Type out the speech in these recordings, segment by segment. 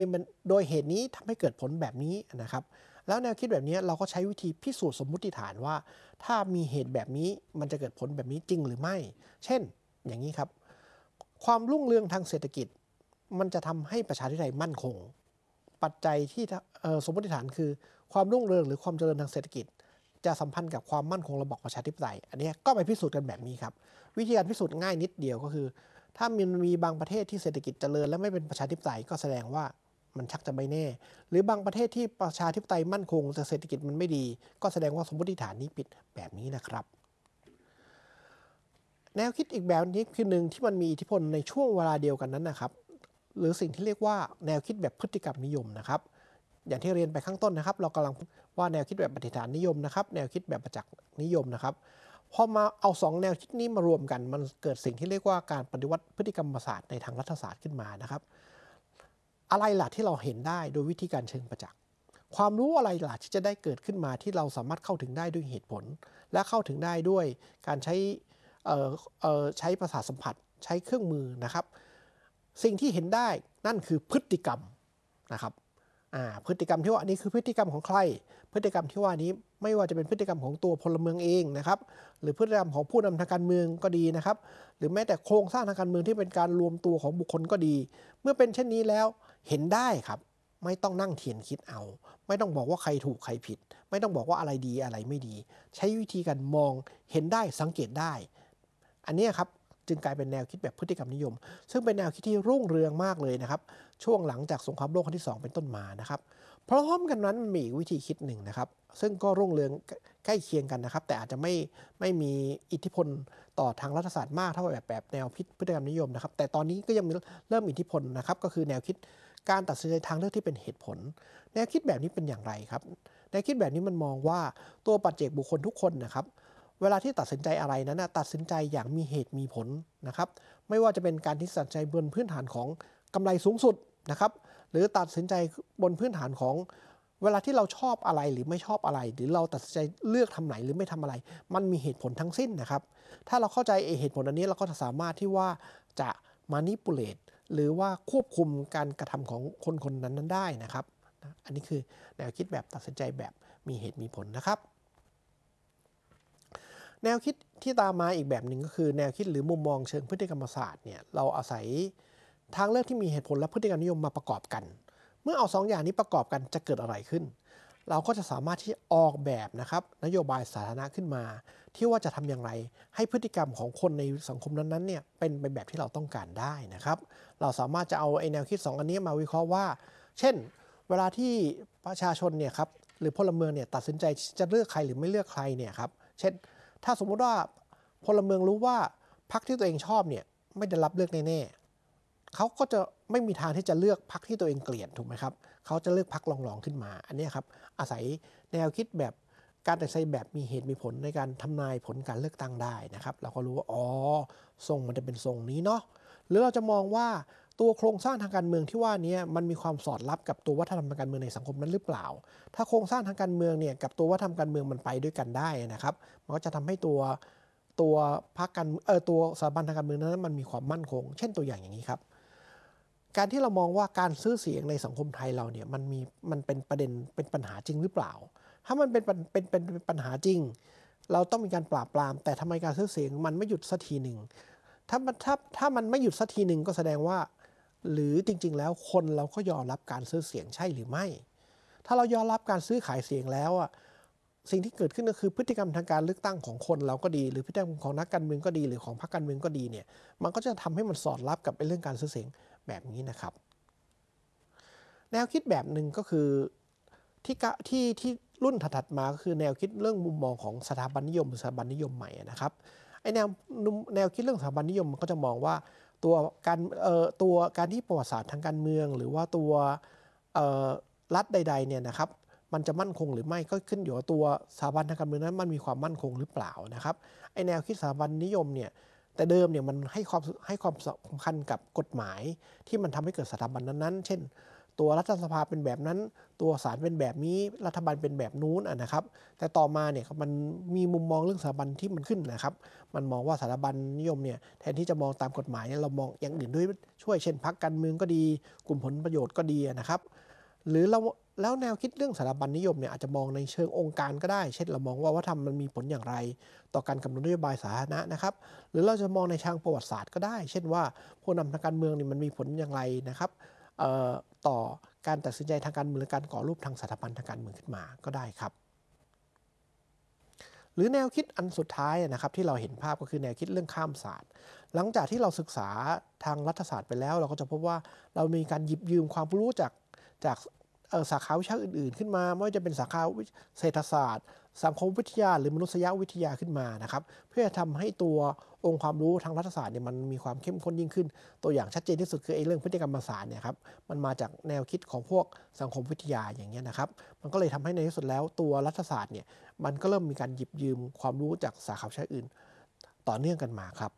มันโดยเหตุนี้ทำให้เกิดผลแบบนี้นะครับแล้วแนวคิดแบบนี้เราก็ใช้วิธีพิสูจน์สมมุติฐานว่าถ้ามีเหตุแบบนี้มันจะเกิดผลแบบนี้จริงหรือไม่เช่นอย่างนี้ครับความรุ่งเรืองทางเศรษฐกิจมันจะทำให้ประชาธิปไตยมั่นคงปัจจัยที่สมมติฐานคือความรุ่งเรืองหรือความเจริญทางเศรษฐกิจจะสัมพันธ์กับความมั่นคงระบอบประชาธิปไตยอันนี้ก็ไปพิสูจน์กันแบบนี้ครับวิธีการพิสูจน์ง่ายนิดเดียวก็คือถ้ามันมีบางประเทศที่เศรษฐกิจเจริญและไม่เป็นประชาธิปไตยก็แสดงว่ามันชักจะไม่แน่หรือบางประเทศที่ประชาธิปไตยมั่นคงแต่เศรษฐกิจมันไม่ดีก็แสดงว่าสมมติฐานนี้ผิดแบบนี้นะครับแนวคิดอีกแบบนี้คือหนึ่งที่มันมีอิทธิพลในช่วงเวลาเดียวกันนั้นนะครับหรือสิ่งที่เรียกว่าแนวคิดแบบพฤติกรรมนิยมนะครับอย่างที่เรียนไปข้างต้นนะครับเรากำลังว่าแนวคิดแบบปฏิฐานนิยมนะครับแนวคิดแบบประจักษ์นิยมนะครับพอมาเอา2แนวคิดนี้มารวมกันมันเกิดสิ่งที่เรียกว่าการปฏิวัติพฤติกรรมศาสตร์ในทางรัฐศาสตร์ขึ้นมานะครับอะไรล่ะที่เราเห็นได้โดยวิธีการเชิงประจักษ์ความรู้อะไรล่ะที่จะได้เกิดขึ้นมาที่เราสามารถเข้าถึงได้ด้วยเหตุผลและเข้าถึงได้ด้วยการใช้ประสาทสัมผัสใช้เครื่องมือนะครับสิ่งที่เห็นได้นั่นคือพฤติกรรมนะครับพฤติกรรมที่ว่านี้คือพฤติกรรมของใครพฤติกรรมที่ว่านี้ไม่ว่าจะเป็นพฤติกรรมของตัวพลเมืองเองนะครับหรือพฤติกรรมของผู้นำทางการเมืองก็ดีนะครับหรือแม้แต่โครงสร้างทางการเมืองที่เป็นการรวมตัวของบุคคลก็ดีเมื่อเป็นเช่นนี้แล้วเห็นได้ครับไม่ต้องนั่งเถียงคิดเอาไม่ต้องบอกว่าใครถูกใครผิดไม่ต้องบอกว่าอะไรดีอะไรไม่ดีใช้วิธีการมองเห็นได้สังเกตได้อันนี้ครับจึงกลายเป็นแนวคิดแบบพฤติกรรมนิยมซึ่งเป็นแนวคิดที่รุ่งเรืองมากเลยนะครับช่วงหลังจากสงครามโลกครั้งที่2เป็นต้นมานะครับพร้อมกันนั้นมีอีกวิธีคิดหนึ่งนะครับซึ่งก็รุ่งเรืองใกล้เคียงกันนะครับแต่อาจจะไม่มีอิทธิพลต่อทางรัฐศาสตร์มากเท่าแบบแนวพฤติกรรมนิยมนะครับแต่ตอนนี้ก็ยังเริ่มอิทธิพลนะครับก็คือแนวคิดการตัดสินใจทางเลือกที่เป็นเหตุผลแนวคิดแบบนี้เป็นอย่างไรครับแนวคิดแบบนี้มันมองว่าตัวปัจเจกบุคคลทุกคนนะครับเวลาที่ตัดสินใจอะไรนั้นตัดสินใจอย่างมีเหตุมีผลนะครับไม่ว่าจะเป็นการที่ตัดสินใจบนพื้นฐานของกำไรสูงสุดนะครับหรือตัดสินใจบนพื้นฐานของเวลาที่เราชอบอะไรหรือไม่ชอบอะไรหรือเราตัดสินใจเลือกทำไหนหรือไม่ทำอะไรมันมีเหตุผลทั้งสิ้นนะครับถ้าเราเข้าใจเหตุผลอันนี้เราก็จะสามารถที่ว่าจะ manipulate หรือว่าควบคุมการกระทำของคนคนนั้นได้นะครับอันนี้คือแนวคิดแบบตัดสินใจแบบมีเหตุมีผลนะครับแนวคิดที่ตามมาอีกแบบหนึ่งก็คือแนวคิดหรือมุมมองเชิงพฤติกรรมศาสตร์เนี่ยเราอาศัยทางเลือกที่มีเหตุผลและพฤติกรรมนิยมมาประกอบกันเมื่อเอา2อย่างนี้ประกอบกันจะเกิดอะไรขึ้นเราก็จะสามารถที่ออกแบบนะครับนโยบายสาธารณะขึ้นมาที่ว่าจะทำอย่างไรให้พฤติกรรมของคนในสังคมนั้นๆเนี่ยเป็นไปแบบที่เราต้องการได้นะครับเราสามารถจะเอาแนวคิด2อันนี้มาวิเคราะห์ว่าเช่นเวลาที่ประชาชนเนี่ยครับหรือพลเมืองเนี่ยตัดสินใจจะเลือกใครหรือไม่เลือกใครเนี่ยครับเช่นถ้าสมมุติว่าพลเมืองรู้ว่าพรรคที่ตัวเองชอบเนี่ยไม่ได้รับเลือกแน่ๆเขาก็จะไม่มีทางที่จะเลือกพรรคที่ตัวเองเกลียดถูกไหมครับเขาจะเลือกพรรครองๆขึ้นมาอันนี้ครับอาศัยแนวคิดแบบการตัดสินใจแบบมีเหตุมีผลในการทำนายผลการเลือกตั้งได้นะครับเราก็รู้ว่าอ๋อทรงมันจะเป็นทรงนี้เนาะหรือเราจะมองว่าตัวโครงสร้างทางการเมืองที่ว่านี้มันมีความสอดรับกับตัววัฒนธรรมทางการเมืองในสังคมนั้นหรือเปล่าถ้าโครงสร้างทางการเมืองเนี่ยกับตัววัฒนธรรมการเมืองมันไปด้วยกันได้นะครับมันก็จะทำให้ตัวพรรคการตัวสถาบันทางการเมืองนั้นมันมีความมั่นคงเช่นตัวอย่างนี้ครับการที่เรามองว่าการซื้อเสียงในสังคมไทยเราเนี่ยมันเป็นประเด็นเป็นปัญหาจริงหรือเปล่าถ้ามันเป็นปัญหาจริงเราต้องมีการปราบปรามแต่ทำไมการซื้อเสียงมันไม่หยุดสักทีหนึ่งถ้ามันไม่หยุดสักทีหนึ่งก็แสดงว่าหรือจริงๆแล้วคนเราก็ยอมรับการซื้อเสียงใช่หรือไม่ถ้าเรายอมรับการซื้อขายเสียงแล้วสิ่งที่เกิดขึ้นก็คือพฤติกรรมทางการเลือกตั้งของคนเราก็ดีหรือพฤติกรรมของนักการเมืองก็ดีหรือของพรรคการเมืองก็ดีเนี่ยมันก็จะทำให้มันสอดรับกับเรื่องการซื้อเสียงแบบนี้นะครับแนวคิดแบบหนึ่งก็คือที่รุ่นถัดมาก็คือแนวคิดเรื่องมุมมองของสถาบันนิยมหรือสถาบันนิยมใหม่นะครับไอแนวคิดเรื่องสถาบันนิยมมันก็จะมองว่าตัวการที่ประวัติศาสตร์ทางการเมืองหรือว่าตัวรัฐใดๆเนี่ยนะครับมันจะมั่นคงหรือไม่ก็ขึ้นอยู่กับตัวสถาบันทางการเมืองนั้นมันมีความมั่นคงหรือเปล่านะครับไอแนวคิดสถาบันนิยมเนี่ยแต่เดิมเนี่ยมันให้ความสำคัญกับกฎหมายที่มันทำให้เกิดสถาบันนั้นๆเช่นตัวรัฐสภาเป็นแบบนั้นตัวศาลเป็นแบบนี้รัฐบาลเป็นแบบนู้นนะครับแต่ต่อมาเนี่ยมันมีมุมมองเรื่องสถาบันที่มันขึ้นนะครับมันมองว่าสถาบันนิยมเนี่ยแทนที่จะมองตามกฎหมายเรามองอย่างอื่นด้วยช่วยเช่นพรรคการเมืองก็ดีกลุ่มผลประโยชน์ก็ดีนะครับหรือเราแล้วแนวคิดเรื่องสถาบันนิยมเนี่ยอาจจะมองในเชิงองค์การก็ได้เช่นเรามองว่าวัฒนธรรมมันมีผลอย่างไรต่อการกำหนดนโยบายสาธารณะนะครับหรือเราจะมองในเชิงประวัติศาสตร์ก็ได้เช่นว่าผู้นำทางการเมืองนี่มันมีผลอย่างไรนะครับต่อการตัดสินใจทางการเมืองและการก่อรูปทางสถาบันทางการเมืองขึ้นมาก็ได้ครับหรือแนวคิดอันสุดท้ายนะครับที่เราเห็นภาพก็คือแนวคิดเรื่องข้ามศาสตร์หลังจากที่เราศึกษาทางรัฐศาสตร์ไปแล้วเราก็จะพบว่าเรามีการหยิบยืมความรู้จากสาขาวิชาอื่นๆขึ้นมาไม่ว่าจะเป็นสาขาเศรษฐศาสตร์สังคมวิทยาหรือมนุษยวิทยาขึ้นมานะครับเพื่อทำให้ตัวองค์ความรู้ทางรัฐศาสตร์เนี่ยมันมีความเข้มข้นยิ่งขึ้นตัวอย่างชัดเจนที่สุดคือเรื่องพฤติกรรมศาสตร์เนี่ยครับมันมาจากแนวคิดของพวกสังคมวิทยาอย่างเงี้ยนะครับมันก็เลยทำให้ในที่สุดแล้วตัวรัฐศาสตร์เนี่ยมันก็เริ่มมีการหยิบยืมความรู้จากสาขาวิชาอื่นต่อเนื่องกันมาครับ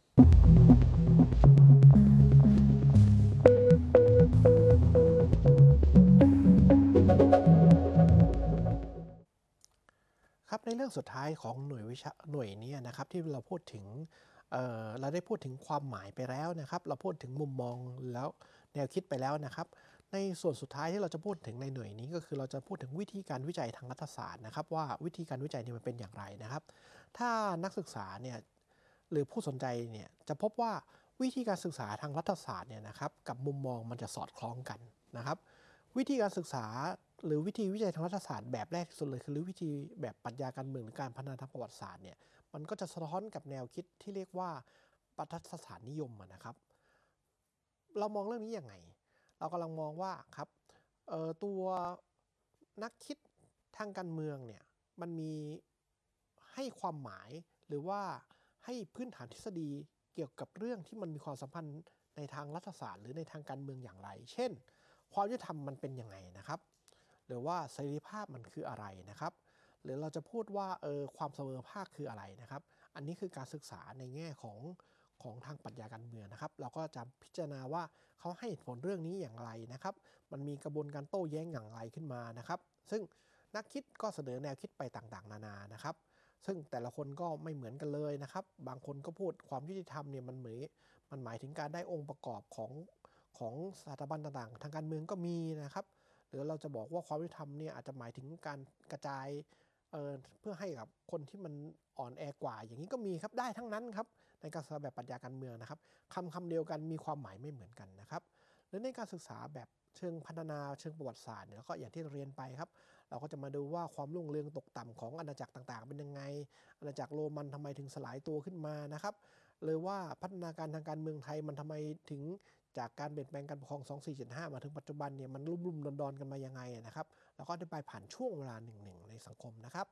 ครับในเรื่องสุดท้ายของหน่วยนี้นะครับที่เราพูดถึงเราได้พูดถึงความหมายไปแล้วนะครับเราพูดถึงมุมมองแล้วแนวคิดไปแล้วนะครับในส่วนสุดท้ายที่เราจะพูดถึงในหน่วยนี้ก็คือเราจะพูดถึงวิธีการวิจัยทางรัฐศาสตร์นะครับว่าวิธีการวิจัยนี้มันเป็นอย่างไรนะครับถ้านักศึกษาเนี่ยหรือผู้สนใจเนี่ยจะพบว่าวิธีการศึกษาทางรัฐศาสตร์เนี่ยนะครับกับมุมมองมันจะสอดคล้องกันนะครับวิธีการศึกษาหรือวิธีวิจัยทางรัฐศาสตร์แบบแรกที่สุดเลยคือวิธีแบบปรัชญาการเมืองหรือการพัฒนาทางประวัติศาสตร์เนี่ยมันก็จะสะท้อนกับแนวคิดที่เรียกว่าปรัฐศาสตร์นิยมนะครับเรามองเรื่องนี้ยังไงเรากำลังมองว่าครับตัวนักคิดทางการเมืองเนี่ยมันมีให้ความหมายหรือว่าให้พื้นฐานทฤษฎีเกี่ยวกับเรื่องที่มันมีความสัมพันธ์ในทางรัฐศาสตร์หรือในทางการเมืองอย่างไรเช่นความยุติธรรมมันเป็นยังไงนะครับหรือว่าเสรีภาพมันคืออะไรนะครับหรือเราจะพูดว่าความเสมอภาคคืออะไรนะครับอันนี้คือการศึกษาในแง่ของทางปรัชญาการเมืองนะครับเราก็จะพิจารณาว่าเขาให้ผลเรื่องนี้อย่างไรนะครับมันมีกระบวนการโต้แย้งอย่างไรขึ้นมานะครับซึ่งนักคิดก็เสนอแนวคิดไปต่างๆนานานะครับซึ่งแต่ละคนก็ไม่เหมือนกันเลยนะครับบางคนก็พูดความยุติธรรมเนี่ยมันหมายถึงการได้องค์ประกอบของสถาบันต่างๆทางการเมืองก็มีนะครับหรือเราจะบอกว่าความยุติธรรมเนี่ยอาจจะหมายถึงการกระจายเพื่อให้กับคนที่มันอ่อนแอกว่าอย่างนี้ก็มีครับได้ทั้งนั้นครับในการศึกษาแบบปรัชญาการเมืองนะครับคำเดียวกันมีความหมายไม่เหมือนกันนะครับหรือในการศึกษาแบบเชิงพัฒนาเชิงประวัติศาสตร์เนี่ยก็อย่างที่เราเรียนไปครับเราก็จะมาดูว่าความรุ่งเรืองตกต่ำของอาณาจักรต่างๆเป็นยังไงอาณาจักรโรมันทำไมถึงสลายตัวขึ้นมานะครับหรือว่าพัฒนาการทางการเมืองไทยมันทำไมถึงจากการเปลี่ยนแปลงการปกครอง2475มาถึงปัจจุบันเนี่ยมันรุ่มๆดอนๆกันมายังไงนะครับแล้วก็อธิบายผ่านช่วงเวลาหนึ่งในสังคมนะครับ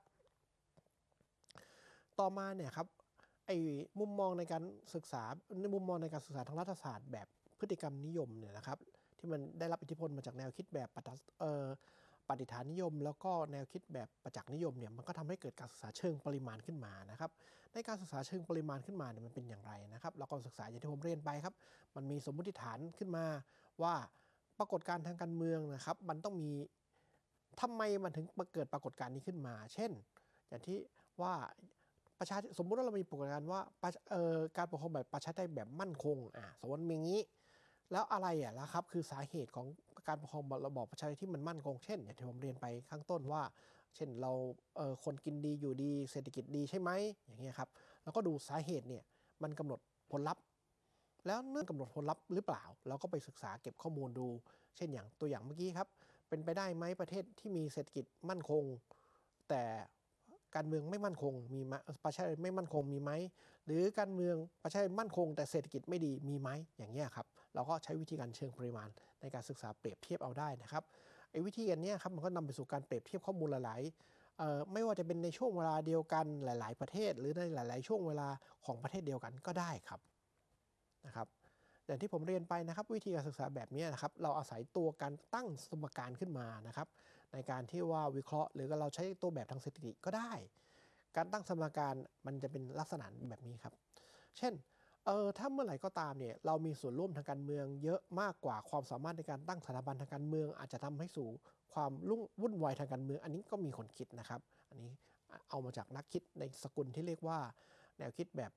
ต่อมาเนี่ยครับมุมมองในการศึกษาในมุมมองในการศึกษาทางรัฐศาสตร์แบบพฤติกรรมนิยมเนี่ยนะครับที่มันได้รับอิทธิพลมาจากแนวคิดแบบปฏิฐานนิยมแล้วก็แนวคิดแบบประจักษ์นิยมเนี่ยมันก็ทำให้เกิดการศึกษาเชิงปริมาณขึ้นมานะครับในการศึกษาเชิงปริมาณขึ้นมาเนี่ยมันเป็นอย่างไรนะครับเราก็ศึกษาอย่างที่ผมเรียนไปครับมันมีสมมติฐานขึ้นมาว่าปรากฏการณ์ทางการเมืองนะครับมันต้องมีทำไมมันถึงเกิดปรากฏการณ์นี้ขึ้นมาเช่นอย่างที่ว่าสมมุติว่าเรามีปรากฏการณ์ว่าการปกครองแบบประชาธิปไตยแบบมั่นคงสมมติมีงี้แล้วอะไรล่ะครับคือสาเหตุของการปกครองระบอบประชาธิปไตยที่มันมั่นคงเช่นอย่างที่ผมเรียนไปข้างต้นว่าเช่นเราคนกินดีอยู่ดีเศรษฐกิจดีใช่ไหมอย่างเงี้ยครับแล้วก็ดูสาเหตุเนี่ยมันกำหนดผลลัพธ์แล้วเนื่องกำหนดผลลัพธ์หรือเปล่าเราก็ไปศึกษาเก็บข้อมูลดูเช่นอย่างตัวอย่างเมื่อกี้ครับเป็นไปได้ไหมประเทศที่มีเศรษฐกิจมั่นคงแต่การเมืองไม่มั่นคงมีไหมประชาชนไม่มั่นคงมีไหมหรือการเมืองประชาชนมั่นคงแต่เศรษฐกิจไม่ดีมีไหมอย่างเงี้ยครับเราก็ใช้วิธีการเชิงปริมาณในการศึกษาเปรียบเทียบเอาได้นะครับวิธีการนี้ครับมันก็นำไปสู่การเปรียบเทียบข้อมูลหลายๆไม่ว่าจะเป็นในช่วงเวลาเดียวกันหลายๆประเทศหรือในหลายๆช่วงเวลาของประเทศเดียวกันก็ได้ครับนะครับอย่างที่ผมเรียนไปนะครับวิธีการศึกษาแบบนี้นะครับเราอาศัยตัวการตั้งสมการขึ้นมานะครับในการที่ว่าวิเคราะห์หรือเราใช้ตัวแบบทางสถิติก็ได้การตั้งสมการมันจะเป็นลักษณะแบบนี้ครับเช่นถ้าเมื่อไหร่ก็ตามเนี่ยเรามีส่วนร่วมทางการเมืองเยอะมากกว่าความสามารถในการตั้งสถาบันทางการเมืองอาจจะทำให้สู่ความวุ่นวายทางการเมืองอันนี้ก็มีคนคิดนะครับอันนี้เอามาจากนักคิดในสกุลที่เรียกว่าแนวคิดแบบ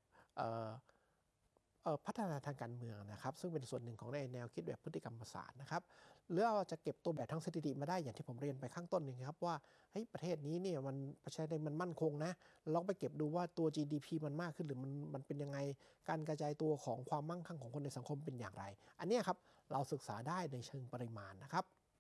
พัฒนาทางการเมืองนะครับซึ่งเป็นส่วนหนึ่งของแนวคิดแบบพฤติกรรมศาสตร์นะครับหรือเราจะเก็บตัวแบบทางสถิติมาได้อย่างที่ผมเรียนไปข้างต้นนี่ครับว่าเฮ้ยประเทศนี้เนี่ยมันประชาธิปไตยมันมั่นคงนะลองไปเก็บดูว่าตัว GDP มันมากขึ้นหรือมันเป็นยังไงการกระจายตัวของความมั่งคั่งของคนในสังคมเป็นอย่างไรอันนี้ครับเราศึกษาได้ในเชิงปริมาณนะครับ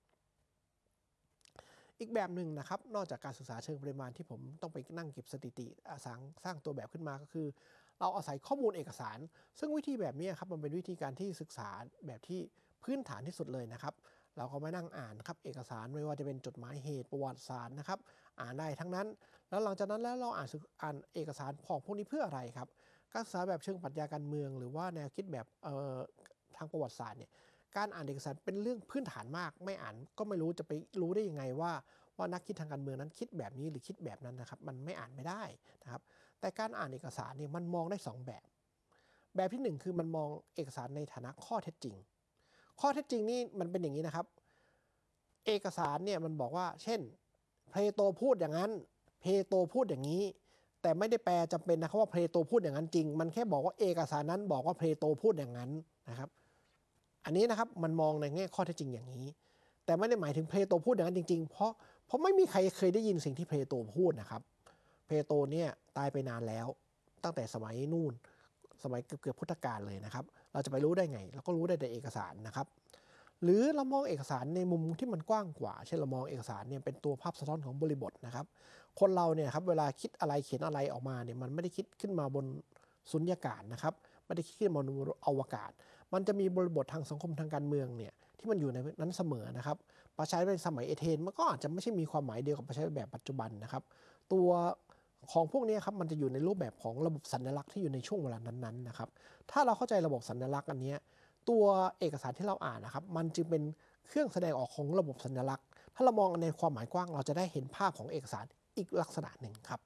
อีกแบบหนึ่งนะครับนอกจากการศึกษาเชิงปริมาณที่ผมต้องไปนั่งเก็บสถิติสร้างตัวแบบขึ้นมาก็คือเราอาศัยข้อมูลเอกสารซึ่งวิธีแบบนี้ครับมันเป็นวิธีการที่ศึกษาแบบที่พื้นฐานที่สุดเลยนะครับเราก็มานั่งอ่านครับเอกสารไม่ว่าจะเป็นจดหมายเหตุประวัติศาสตร์นะครับอ่านได้ทั้งนั้นแล้วหลังจากนั้นแล้วเราอ่านเอกสารของพวกนี้เพื่ออะไรครับการศึกษาแบบเชิงปรัชญาการเมืองหรือว่าแนวคิดแบบทางประวัติศาสตร์เนี่ยการอ่านเอกสารเป็นเรื่องพื้นฐานมากไม่อ่านก็ไม่รู้จะไปรู้ได้ยังไงว่านักคิดทางการเมืองนั้นคิดแบบนี้หรือคิดแบบนั้นนะครับมันไม่อ่านไม่ได้นะครับแต่การอ่านเอกสารเนี่ยมันมองได้2แบบที่1คือมันมองเอกสารในฐานะข้อเท็จจริงข้อเท็จจริงนี่มันเป็นอย่างนี้นะครับเอกสารเนี่ยมันบอกว่าเช่นเพลโตพูดอย่างนั้นเพโตพูดอย่างนี้แต่ไม่ได้แปลจำเป็นนะครับว่าเพลโตพูดอย่างนั้นจริงมันแค่บอกว่าเอกสารนั้นบอกว่าเพลโตพูดอย่างนั้นนะครับอันนี้นะครับมันมองในแง่ข้อเท็จจริงอย่างนี้แต่ไม่ได้หมายถึงเพลโตพูดอย่างนั้นจริงๆเพราะไม่มีใครเคยได้ยินสิ่งที่เพลโตพูดนะครับเพลโตเนี่ยตายไปนานแล้วตั้งแต่สมัยนู่นสมัยเกือบพุทธกาลเลยนะครับเราจะไปรู้ได้ไงเราก็รู้ได้ในเอกสารนะครับหรือเรามองเอกสารในมุมที่มันกว้างกว่าเช่นเรามองเอกสารเนี่ยเป็นตัวภาพสะท้อนของบริบทนะครับคนเราเนี่ยครับเวลาคิดอะไรเขียนอะไรออกมาเนี่ยมันไม่ได้คิดขึ้นมาบนสุญญากาศนะครับไม่ได้คิดขึ้นมาบนอวกาศมันจะมีบริบททางสังคมทางการเมืองเนี่ยที่มันอยู่ในนั้นเสมอนะครับประชาธิปไตยสมัยเอเธนมันก็อาจจะไม่ใช่มีความหมายเดียวกับประชาธิปไตยแบบปัจจุบันนะครับตัวของพวกนี้ครับมันจะอยู่ในรูปแบบของระบบสัญลักษณ์ที่อยู่ในช่วงเวลานั้นๆนะครับถ้าเราเข้าใจระบบสัญลักษณ์อันนี้ตัวเอกสารที่เราอ่านนะครับมันจึงเป็นเครื่องแสดงออกของระบบสัญลักษณ์ถ้าเรามองในความหมายกว้างเราจะได้เห็นภาพของเอกสารอีกลักษณะหนึ่งครับ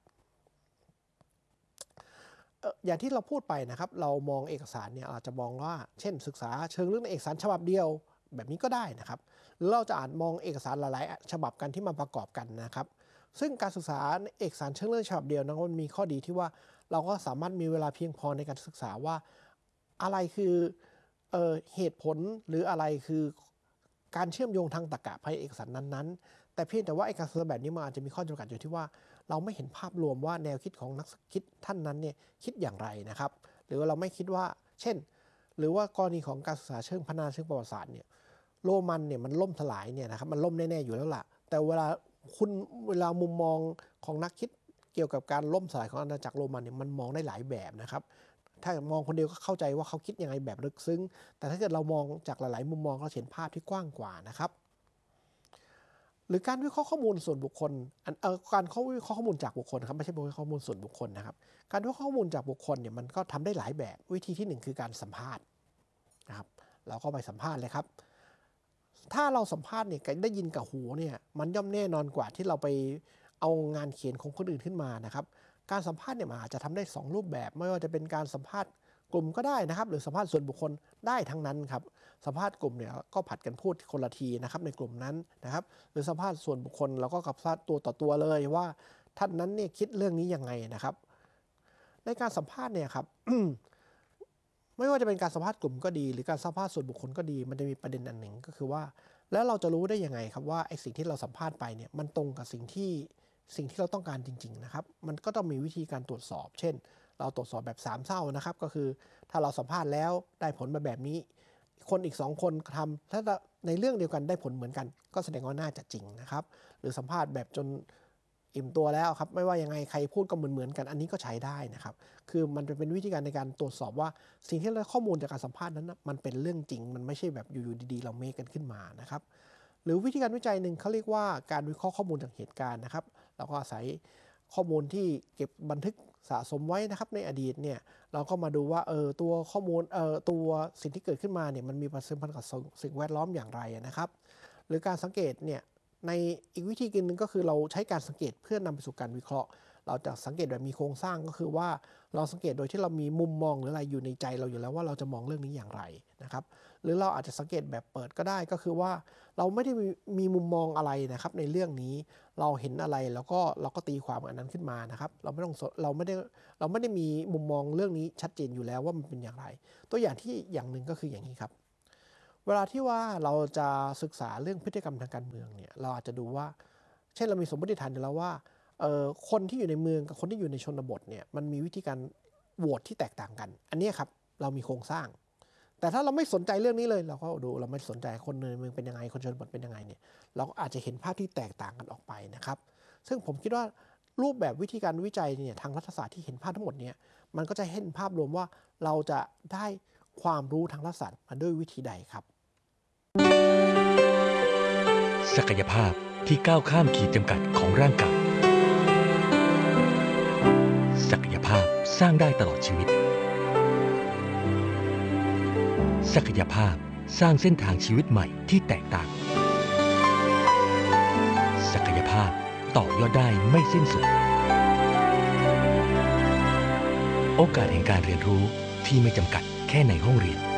อย่างที่เราพูดไปนะครับเรามองเอกสารเนี่ยอาจจะมองว่าเช่นศึกษาเชิงลึกในเอกสารฉบับเดียวแบบนี้ก็ได้นะครับหรือเราจะอ่านมองเอกสารหลายๆฉบับกันที่มาประกอบกันนะครับซึ่งการศึกษาเอกสารเชิงลึกฉบับเดียวนะมันมีข้อดีที่ว่าเราก็สามารถมีเวลาเพียงพอในการศึกษาว่าอะไรคือเหตุผลหรืออะไรคือการเชื่อมโยงทางตรรกะภายในเอกสารนั้นๆแต่เพียงแต่ว่าไอ้การศึกษาแบบนี้มันอาจจะมีข้อจำกัดอยู่ที่ว่าเราไม่เห็นภาพรวมว่าแนวคิดของนักคิดท่านนั้นเนี่ยคิดอย่างไรนะครับหรือว่าเราไม่คิดว่าเช่นหรือว่ากรณีของการศึกษาเชิงพัฒนาเชิงประวัติศาสตร์เนี่ยโรมันเนี่ยมันล่มสลายเนี่ยนะครับมันล่มแน่ๆอยู่แล้วล่ะแต่เวลามุมมองของนักคิดเกี่ยวกับการล่มสลายของอาณาจักรโรมันเนี่ยมันมองได้หลายแบบนะครับถ้ามองคนเดียวก็เข้าใจว่าเขาคิดยังไงแบบลึกซึ้งแต่ถ้าเกิดเรามองจากหลายๆมุมมองเราเห็นภาพที่กว้างกว่านะครับหรือการวิเคราะห์ข้อมูลส่วนบุคคลการวิเคราะห์ข้อมูลจากบุคคลครับไม่ใช่วิเคราะห์ข้อมูลส่วนบุคคลนะครับการวิเคราะห์ข้อมูลจากบุคคลเนี่ยมันก็ทำได้หลายแบบวิธีที่1คือการสัมภาษณ์นะครับเราก็ไปสัมภาษณ์เลยครับถ้าเราสัมภาษณ์เนี่ยได้ยินกับหูเนี่ยมันย่อมแน่นอนกว่าที่เราไปเอางานเขียนของคนอื่นขึ้นมานะครับการสัมภาษณ์เนี่ยมันอาจจะทำได้2รูปแบบไม่ว่าจะเป็นการสัมภาษณ์กลุ่มก็ได้นะครับหรือสัมภาษณ์ส่วนบุคคลได้ทั้งนั้นครับสัมภาษณ์กลุ่มเนี่ยก็ผัดกันพูดคนละทีนะครับในกลุ่มนั้นนะครับหรือสัมภาษณ์ส่วนบุคคลเราก็สัมภาษณ์ตัวต่อตัวเลยว่าท่านนั้นเนี่ยคิดเรื่องนี้ยังไงนะครับในการสัมภาษณ์เนี่ยครับ ไม่ว่าจะเป็นการสัมภาษณ์กลุ่มก็ดีหรือการสัมภาษณ์ส่วนบุคคลก็ดีมันจะมีประเด็นอันหนึ่งก็คือว่าแล้วเราจะรู้ได้ยังไงครับว่าไอ้สิ่งที่เราสัมภาษณ์ไปเนี่ยมันตรงกับสิ่งที่เราต้องการจริงๆนะครับมันก็ต้องมีวิธีการตรวจสอบเช่นเราตรวจสอบแบบ3เศร้านะครับก็คือถ้าเราสัมภาษณ์แล้วได้ผลมาแบบนี้คนอีก2คนทำถ้าในเรื่องเดียวกันได้ผลเหมือนกันก็แสดงว่าน่าจะจริงนะครับหรือสัมภาษณ์แบบจนอิ่มตัวแล้วครับไม่ว่ายังไงใครพูดก็เหมือนกันอันนี้ก็ใช้ได้นะครับคือมันจะเป็นวิธีการในการตรวจสอบว่าสิ่งที่เราข้อมูลจากการสัมภาษณ์นั้นมันเป็นเรื่องจริงมันไม่ใช่แบบอยู่ๆดีๆเราเมคกันขึ้นมานะครับหรือวิธีการวิจัยหนึ่งเขาเรียกว่าการวิเคราะห์ข้อมูลจากเหตุการณ์นะครับเราก็อาศัยข้อมูลที่เก็บบันทึกสะสมไว้นะครับในอดีตเนี่ยเราก็มาดูว่าตัวข้อมูลตัวสิ่งที่เกิดขึ้นมาเนี่ยมันมีประสิทธิภาพกับสิ่งแวดล้อมอย่างไรนะครับหรือการสังเกตเนี่ยในอีกวิธีการหนึ่งก็คือเราใช้การสังเกตเพื่อนำไปสู่การวิเคราะห์เราจะสังเกตแบบมีโครงสร้างก็คือว่าเราสังเกตโดยที่เรามีมุมมองหรืออะไรอยู่ในใจเราอยู่แล้วว่าเราจะมองเรื่องนี้อย่างไรนะครับหรือเราอาจจะสังเกตแบบเปิดก็ได้ก็คือว่าเราไม่ได้มีมุมมองอะไรนะครับในเรื่องนี้เราเห็นอะไรแล้วก็เราก็ตีความอันนั้นขึ้นมานะครับเราไม่ได้มีมุมมองเรื่องนี้ชัดเจนอยู่แล้วว่ามันเป็นอย่างไรตัวอย่างที่อย่างหนึ่งก็คืออย่างนี้ครับเวลาที่ว่าเราจะศึกษาเรื่องพฤติกรรมทางการเมืองเนี่ยเราอาจจะดูว่าเช่นเรามีสมมติฐานอยู่แล้วว่าคนที่อยู่ในเมืองกับคนที่อยู่ในชนบทเนี่ยมันมีวิธีการโหวตที่แตกต่างกันอันนี้ครับเรามีโครงสร้างแต่ถ้าเราไม่สนใจเรื่องนี้เลยเราก็ดูเราไม่สนใจคนในเมืองเป็นยังไงคนชนบทเป็นยังไงเนี่ยเราก็อาจจะเห็นภาพที่แตกต่างกันออกไปนะครับซึ่งผมคิดว่ารูปแบบวิธีการวิจัยเนี่ยทางรัฐศาสตร์ที่เห็นภาพทั้งหมดเนี่ยมันก็จะเห็นภาพรวมว่าเราจะได้ความรู้ทางรัฐศาสตร์มาด้วยวิธีใดครับศักยภาพที่ก้าวข้ามขีดจำกัดของร่างกายศักยภาพสร้างได้ตลอดชีวิตศักยภาพสร้างเส้นทางชีวิตใหม่ที่แตกต่างศักยภาพต่อยอดได้ไม่สิ้นสุดโอกาสแห่งการเรียนรู้ที่ไม่จำกัดแค่ในห้องเรียน